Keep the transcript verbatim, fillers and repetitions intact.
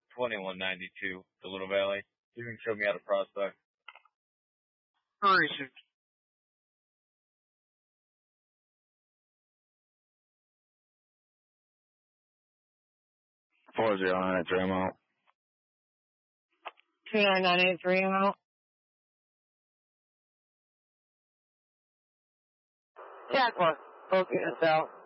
twenty-one ninety-two, the Little Valley. You can show me how to prospect. Where is it? Four zero nine eight three amount. Two nine nine eight three amount. Jaguar. Focus out.